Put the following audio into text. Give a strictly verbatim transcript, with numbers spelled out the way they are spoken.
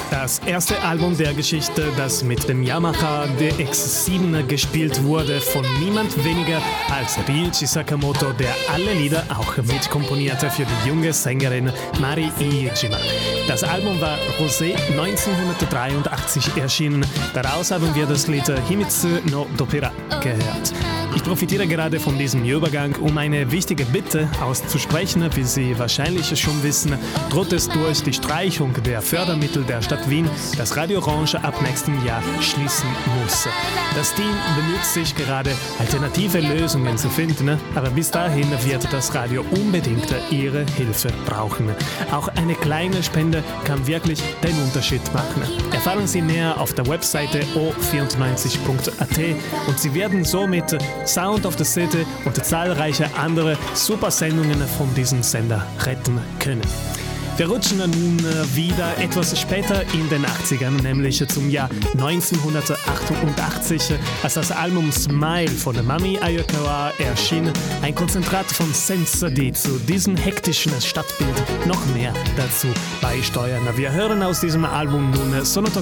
Das erste Album der Geschichte, das mit dem Yamaha D X sieben gespielt wurde, von niemand weniger als Ryuichi Sakamoto, der alle Lieder auch mitkomponierte für die junge Sängerin Mari Iijima. Das Album war Rosé neunzehnhundertdreiundachtzig erschienen. Daraus haben wir das Lied Himitsu no Dopera gehört. Ich profitiere gerade von diesem Übergang, um eine wichtige Bitte auszusprechen. Wie Sie wahrscheinlich schon wissen, droht es durch die Streichung der Fördermittel der Stadt Wien, dass Radio Orange ab nächstem Jahr schließen muss. Das Team bemüht sich gerade, alternative Lösungen zu finden, aber bis dahin wird das Radio unbedingt Ihre Hilfe brauchen. Auch eine kleine Spende kann wirklich den Unterschied machen. Erfahren Sie mehr auf der Webseite o vierundneunzig punkt a t und Sie werden somit Sound of the City und zahlreiche andere Supersendungen von diesem Sender retten können. Wir rutschen nun wieder etwas später in den achtzigern, nämlich zum Jahr neunzehnhundertachtundachtzig, als das Album Smile von Mami Ayakawa erschien. Ein Konzentrat von Sense, die zu diesem hektischen Stadtbild noch mehr dazu beisteuern. Wir hören aus diesem Album nun Sonoto